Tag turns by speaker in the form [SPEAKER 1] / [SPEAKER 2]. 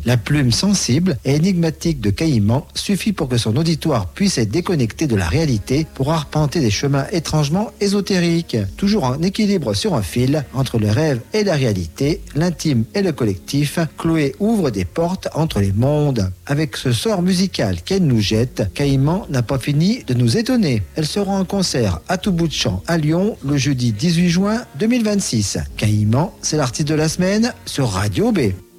[SPEAKER 1] La plume sensible et énigmatique de Caïman suffit pour que son auditoire puisse être déconnecté de la réalité pour arpenter des chemins étrangement ésotériques. Toujours en équilibre sur un fil entre le rêve et la réalité, l'intime et le collectif, Chloé ouvre des portes entre les mondes. Avec ce sort musical qu'elle nous jette, Caïman n'a pas fini de nous étonner. Elle sera en concert à tout bout de champ à Lyon le jeudi 18 juin 2026. Caïman, c'est l'artiste de la semaine sur Radio B.